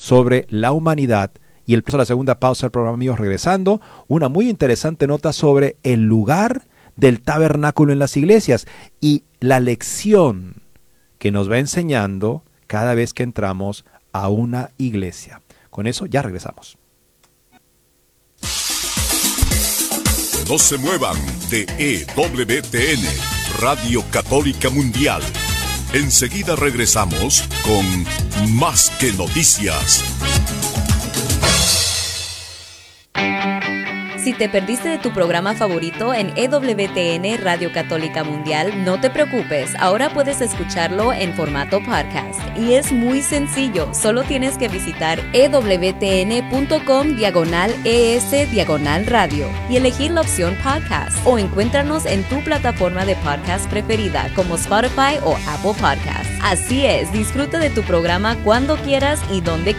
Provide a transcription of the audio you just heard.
sobre la humanidad. Y el la segunda pausa del programa, amigos, regresando, una muy interesante nota sobre el lugar del tabernáculo en las iglesias y la lección que nos va enseñando cada vez que entramos a una iglesia. Con eso ya regresamos. No se muevan de EWTN, Radio Católica Mundial. Enseguida regresamos con Más que Noticias. Si te perdiste de tu programa favorito en EWTN Radio Católica Mundial, no te preocupes, ahora puedes escucharlo en formato podcast. Y es muy sencillo, solo tienes que visitar ewtn.com/ES/radio y elegir la opción podcast. O encuéntranos en tu plataforma de podcast preferida como Spotify o Apple Podcasts. Así es, disfruta de tu programa cuando quieras y donde quieras.